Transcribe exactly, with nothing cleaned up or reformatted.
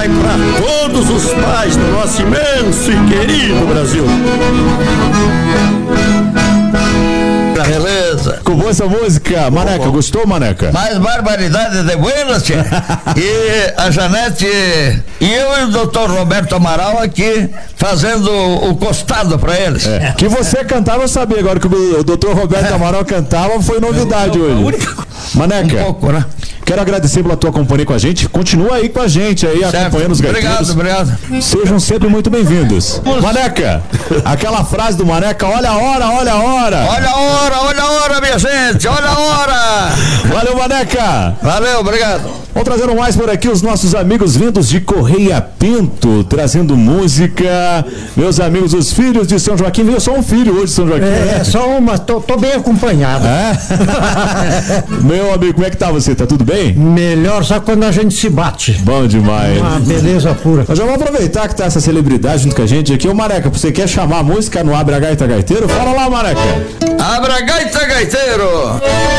para todos os pais do nosso imenso e querido Brasil. Beleza. Com boa essa música, Maneca, bom. Gostou, Maneca? Mais barbaridade de buenas, tia. E a Janete e eu e o doutor Roberto Amaral aqui fazendo o costado pra eles. É. Que você cantava, eu sabia, agora que o doutor Roberto Amaral cantava, foi novidade hoje. Maneca, um pouco, né? Quero agradecer pela tua companhia com a gente. Continua aí com a gente, aí, certo. Acompanhando os gaiteiros. Obrigado, obrigado. Sejam sempre muito bem-vindos. Maneca, aquela frase do Maneca, olha a hora, olha a hora. Olha a hora, olha a hora, minha gente, olha a hora. Valeu, Maneca. Valeu, obrigado. Vamos trazendo mais por aqui os nossos amigos vindos de Correia Pinto, trazendo música. Meus amigos, os filhos de São Joaquim. Veio só um filho hoje de São Joaquim. É, né? Só uma, tô, tô bem acompanhado. É? Meu amigo, como é que tá você? Tá tudo bem? Melhor só quando a gente se bate. Bom demais. Uma beleza pura. Nós já vamos aproveitar que tá essa celebridade junto com a gente aqui. Ô Maneca, você quer chamar a música no Abra Gaita Gaiteiro? Fala lá, Maneca. Abra Gaita Gaiteiro.